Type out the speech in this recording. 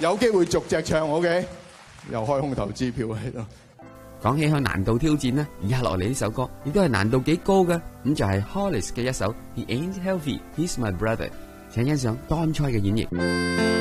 有機會逐隻唱 ，OK？ 又開空頭支票喺度。 講起向難度挑戰呢，以下落嚟呢首歌亦都係難度幾高嘅，咁就係 Hollis 嘅一首《He Ain't Healthy, He's My Brother》，請欣賞當初嘅演繹。